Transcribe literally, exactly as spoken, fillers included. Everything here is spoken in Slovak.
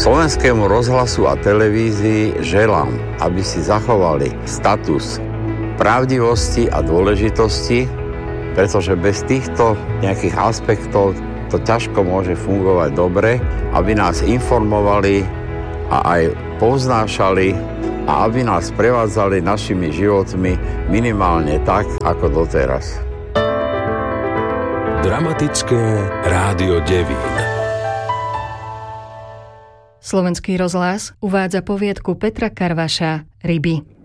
Slovenskému rozhlasu a televízii želám, aby si zachovali status pravdivosti a dôležitosti, pretože bez týchto nejakých aspektov to ťažko môže fungovať dobre, aby nás informovali a aj povznášali a aby nás prevádzali našimi životmi minimálne tak, ako doteraz. Dramatické rádio Devín. Slovenský rozhlas uvádza poviedku Petra Karvaša Ryby.